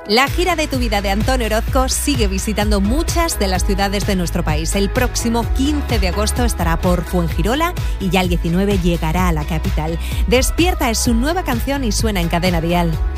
La gira de tu vida de Antonio Orozco sigue visitando muchas de las ciudades de nuestro país. El próximo 15 de agosto estará por Fuengirola y ya el 19 llegará a la capital. Despierta es su nueva canción y suena en Cadena Dial.